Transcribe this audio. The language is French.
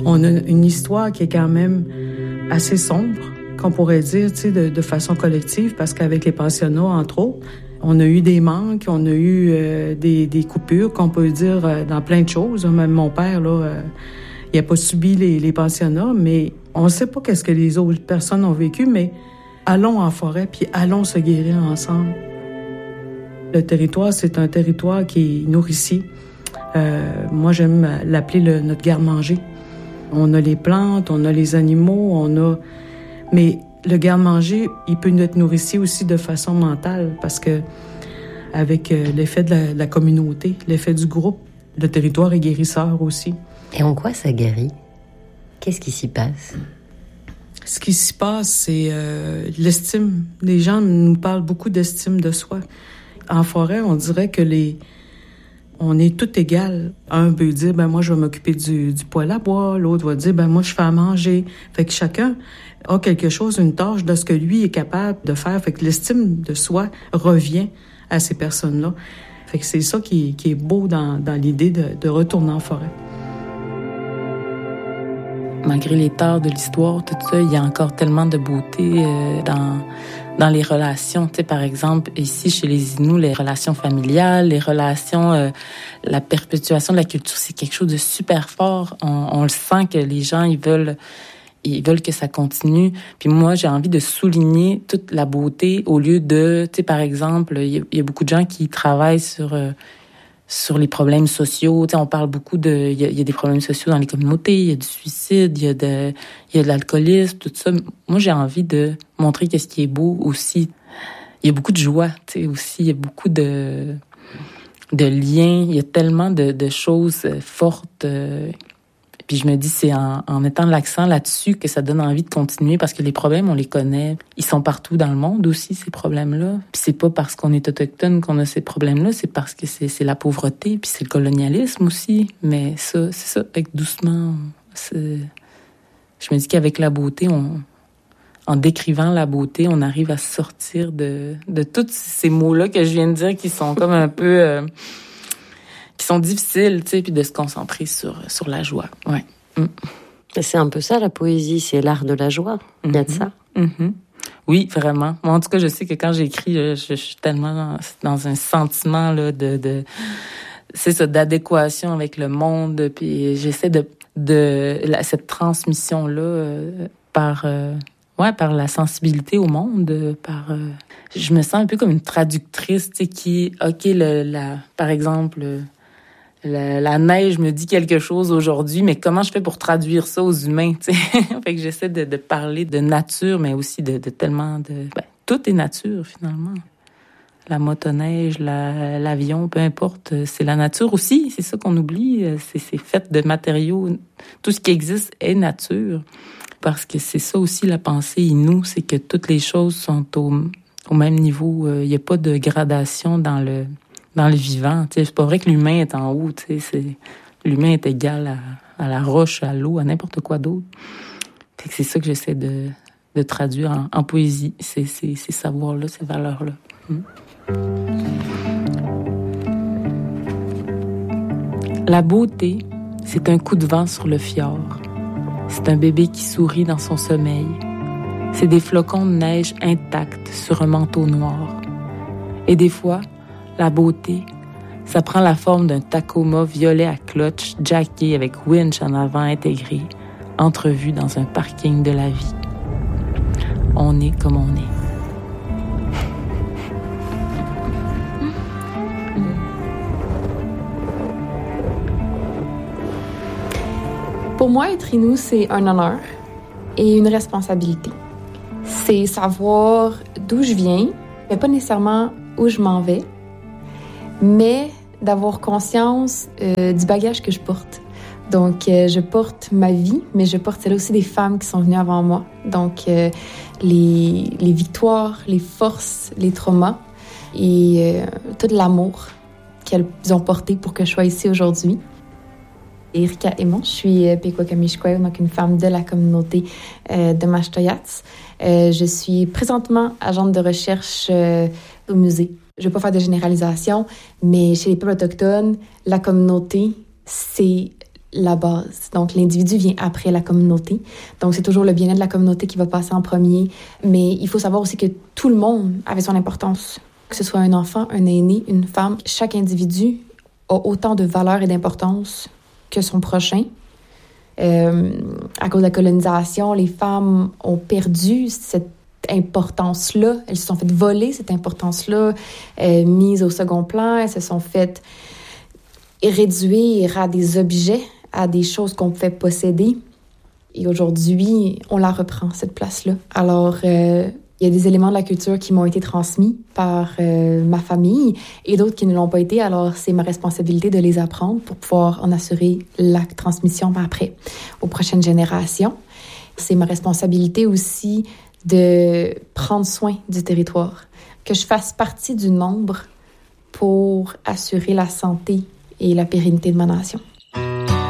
On a une histoire qui est quand même assez sombre, qu'on pourrait dire, tu sais, de façon collective, parce qu'avec les pensionnats, entre autres, on a eu des manques, on a eu des coupures, qu'on peut dire dans plein de choses. Même mon père, là, il n'a pas subi les pensionnats, mais on ne sait pas qu'est-ce que les autres personnes ont vécu, mais allons en forêt, puis allons se guérir ensemble. Le territoire, c'est un territoire qui est nourricier. Moi, j'aime l'appeler notre garde-manger. On a les plantes, on a les animaux, mais le garde-manger, il peut être nourricier aussi de façon mentale, parce que avec l'effet de la communauté, l'effet du groupe, le territoire est guérisseur aussi. Et en quoi ça guérit? Qu'est-ce qui s'y passe? Ce qui s'y passe, c'est l'estime. Les gens nous parlent beaucoup d'estime de soi. En forêt, on dirait que on est tout égal. Un peut dire, moi, je vais m'occuper du poêle à bois. L'autre va dire, moi, je fais à manger. Fait que chacun a quelque chose, une tâche de ce que lui est capable de faire. Fait que l'estime de soi revient à ces personnes-là. Fait que c'est ça qui est beau dans l'idée de retourner en forêt. Malgré les torts de l'histoire, tout ça, il y a encore tellement de beauté dans les relations. Tu sais, par exemple, ici, chez les Inuits, les relations familiales, les relations, la perpétuation de la culture, c'est quelque chose de super fort. On le sent que les gens, ils veulent que ça continue. Puis moi, j'ai envie de souligner toute la beauté au lieu de, tu sais, par exemple, il y a beaucoup de gens qui travaillent sur les problèmes sociaux. Tu sais, on parle beaucoup il y a des problèmes sociaux dans les communautés, il y a du suicide, il y a de l'alcoolisme, tout ça. Moi, j'ai envie de montrer qu'est-ce qui est beau aussi. Il y a beaucoup de joie, tu sais, aussi. Il y a beaucoup de liens. Il y a tellement de choses fortes. Puis je me dis, c'est en mettant l'accent là-dessus que ça donne envie de continuer, parce que les problèmes, on les connaît. Ils sont partout dans le monde aussi, ces problèmes-là. Puis c'est pas parce qu'on est autochtone qu'on a ces problèmes-là, c'est parce que c'est la pauvreté, puis c'est le colonialisme aussi. Mais ça, c'est ça, avec doucement, je me dis qu'avec la beauté, en décrivant la beauté, on arrive à sortir de tous ces mots-là que je viens de dire qui sont comme un peu... qui sont difficiles, tu sais, puis de se concentrer sur la joie. Ouais. C'est un peu ça, la poésie, c'est l'art de la joie. Il y a de ça. Oui, vraiment. Moi, en tout cas, je sais que quand j'écris, je suis tellement dans un sentiment là, c'est ça, d'adéquation avec le monde, puis j'essaie cette transmission-là par la sensibilité au monde, je me sens un peu comme une traductrice, tu sais, qui, par exemple... La neige me dit quelque chose aujourd'hui, mais comment je fais pour traduire ça aux humains, tu sais? Fait que j'essaie de parler de nature, mais aussi de tellement de... tout est nature, finalement. La motoneige, l'avion, peu importe, c'est la nature aussi, c'est ça qu'on oublie. C'est fait de matériaux. Tout ce qui existe est nature. Parce que c'est ça aussi la pensée Innu, c'est que toutes les choses sont au même niveau. Il n'y a pas de gradation dans le vivant. C'est pas vrai que l'humain est en haut. L'humain est égal à la roche, à l'eau, à n'importe quoi d'autre. Fait que c'est ça que j'essaie de traduire en poésie, ces savoirs-là, ces valeurs-là. La beauté, c'est un coup de vent sur le fjord. C'est un bébé qui sourit dans son sommeil. C'est des flocons de neige intacts sur un manteau noir. Et des fois, la beauté, ça prend la forme d'un Tacoma violet à clutch, jacké avec winch en avant intégré, entrevu dans un parking de la vie. On est comme on est. Pour moi, être Innu, c'est un honneur et une responsabilité. C'est savoir d'où je viens, mais pas nécessairement où je m'en vais, mais d'avoir conscience du bagage que je porte. Donc, je porte ma vie, mais je porte celle aussi des femmes qui sont venues avant moi. Donc, les victoires, les forces, les traumas et tout l'amour qu'elles ont porté pour que je sois ici aujourd'hui. Erika Aymon, je suis Pequot-Kamichkwe, donc une femme de la communauté de Mashtoyats. Je suis présentement agente de recherche au musée. Je ne vais pas faire de généralisation, mais chez les peuples autochtones, la communauté, c'est la base. Donc, l'individu vient après la communauté. Donc, c'est toujours le bien-être de la communauté qui va passer en premier. Mais il faut savoir aussi que tout le monde avait son importance. Que ce soit un enfant, un aîné, une femme, chaque individu a autant de valeur et d'importance que son prochain. À cause de la colonisation, les femmes ont perdu cette importance-là. Elles se sont fait voler cette importance-là, mise au second plan. Elles se sont fait réduire à des objets, à des choses qu'on pouvait posséder. Et aujourd'hui, on la reprend, cette place-là. Alors, il y a des éléments de la culture qui m'ont été transmis par ma famille et d'autres qui ne l'ont pas été. Alors, c'est ma responsabilité de les apprendre pour pouvoir en assurer la transmission après aux prochaines générations. C'est ma responsabilité aussi de prendre soin du territoire, que je fasse partie du nombre pour assurer la santé et la pérennité de ma nation.